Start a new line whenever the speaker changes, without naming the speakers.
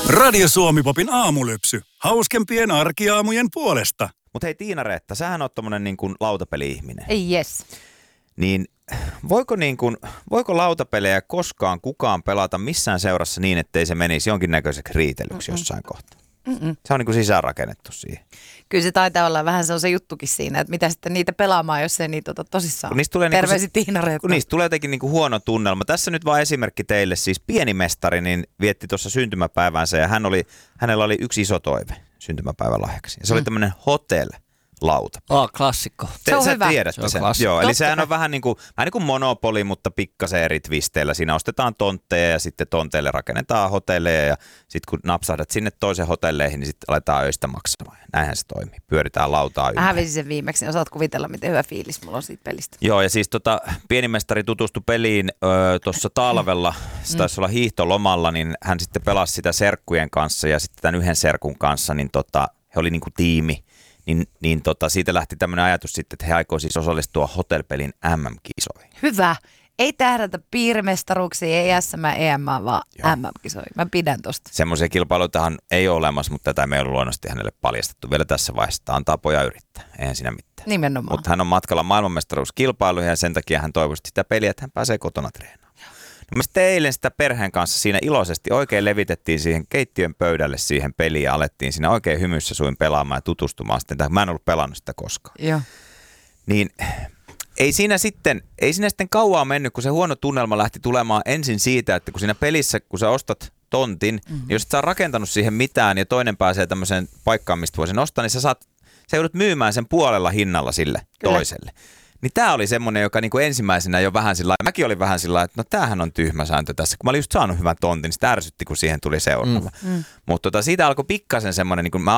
Radio Suomi-popin aamulypsy. Hauskempien arkiaamujen puolesta.
Mutta hei Tiina-Reetta, sähän oot tommonen niin kuin lautapeli-ihminen.
Yes.
Niin voiko lautapelejä koskaan kukaan pelata missään seurassa niin, ettei se menisi jonkinnäköiseksi riitelyksi jossain kohtaa? Se on niin kuin sisäänrakennettu siihen.
Kyllä se taitaa olla vähän se on se juttukin siinä, että mitä sitten niitä pelaamaan, jos ei niitä ota tosissaan. Terveisin Tiina-Reetta.
Kun niistä tulee jotenkin niin kuin huono tunnelma. Tässä nyt vaan esimerkki teille. Siis pieni mestari niin vietti tuossa syntymäpäivänsä ja hänellä oli yksi iso toive syntymäpäivän lahjaksi. Ja se oli tämmöinen hotel-lauta.
Klassikko.
Se on
sä
hyvä.
tiedätte sen. Joo, eli sehän on vähän niin kuin Monopoly, mutta pikkasen eri twisteillä. Siinä ostetaan tontteja ja sitten tonteille rakennetaan hotelleja ja sitten kun napsahdat sinne toisen hotelleihin, niin sitten aletaan öistä maksamaan. Näinhän se toimii. Pyöritään lautaa ympäri.
Mä hävisin sen viimeksi, niin osaat kuvitella, miten hyvä fiilis mulla on siitä pelistä.
Joo, ja siis pienimestari tutustui peliin tuossa talvella, se taisi olla hiihtolomalla, niin hän sitten pelasi sitä serkkujen kanssa ja sitten tämän yhden serkun kanssa, niin he oli niin kuin tiimi. Siitä lähti tämmöinen ajatus sitten, että he aikoo siis osallistua hotelpelin MM-kisoihin.
Hyvä. Ei tähdätä piirimestaruuksiin, ei SM, EM, vaan MM-kisoihin. Mä pidän tosta.
Semmoisia kilpailuitahan ei ole olemassa, mutta tätä me ei ole luonnollisesti hänelle paljastettu vielä tässä vaiheessa. Antaa poja yrittää, eihän siinä mitään.
Nimenomaan.
Mutta hän on matkalla maailmanmestaruuskilpailuihin ja sen takia hän toivoisi sitä peliä, että hän pääsee kotona treenaamaan. Me sitten eilen sitä perheen kanssa siinä iloisesti oikein levitettiin siihen keittiön pöydälle siihen peliin ja alettiin siinä oikein hymyssä suin pelaamaan ja tutustumaan sitten. Mä en ollut pelannut sitä koskaan.
Joo.
Niin ei siinä sitten kauaa mennyt, kun se huono tunnelma lähti tulemaan ensin siitä, että kun siinä pelissä, kun sä ostat tontin, niin jos et sä rakentanut siihen mitään ja toinen pääsee tämmöiseen paikkaan, mistä voi sen ostaa, niin sä joudut myymään sen puolella hinnalla sille toiselle. Niin tää oli semmoinen, joka niinku ensimmäisenä jo vähän sillä mäkin olin vähän sillä että no tämähän on tyhmä sääntö tässä. Kun mä olin just saanut hyvän tontin, niin sitä ärsytti, kun siihen tuli seuraava. Mutta siitä alkoi pikkasen semmoinen, niin kun mä